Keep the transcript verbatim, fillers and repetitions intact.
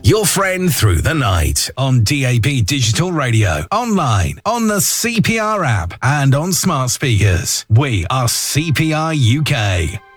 Your friend through the night on D A B Digital Radio, online, on the C P R app, and on smart speakers. We are C P R U K.